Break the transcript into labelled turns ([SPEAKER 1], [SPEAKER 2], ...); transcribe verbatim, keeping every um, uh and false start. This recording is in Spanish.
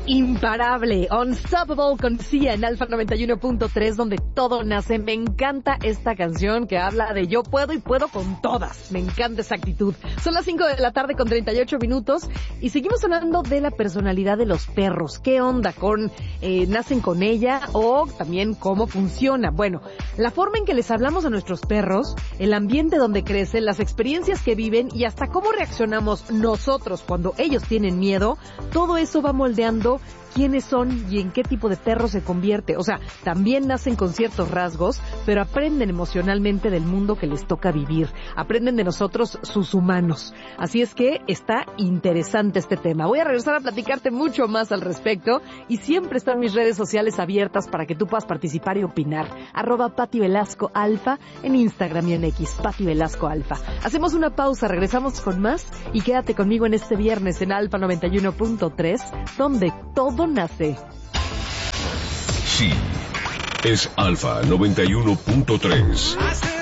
[SPEAKER 1] Imparable, Unstoppable con Sia en Alfa noventa y uno punto tres, donde todo nace. Me encanta esta canción que habla de yo puedo y puedo con todas. Me encanta esa actitud. Son las cinco de la tarde con treinta y ocho minutos y seguimos hablando de la personalidad de los perros. ¿Qué onda con eh, nacen con ella o también cómo funciona? Bueno, la forma en que les hablamos a nuestros perros, el ambiente donde crecen, las experiencias que viven y hasta cómo reaccionamos nosotros cuando ellos tienen miedo, todo eso va moldeando quiénes son y en qué tipo de perro se convierte. O sea, también nacen con ciertos rasgos, pero aprenden emocionalmente del mundo que les toca vivir. Aprenden de nosotros, sus humanos. Así es que está interesante este tema. Voy a regresar a platicarte mucho más al respecto y siempre están mis redes sociales abiertas para que tú puedas participar y opinar. Arroba Pati Velasco Alfa en Instagram y en X, Pati Velasco Alfa. Hacemos una pausa, regresamos con más y quédate conmigo en este viernes en Alfa noventa y uno punto tres, donde todo nace.
[SPEAKER 2] Sí, es Alfa noventa y uno punto tres.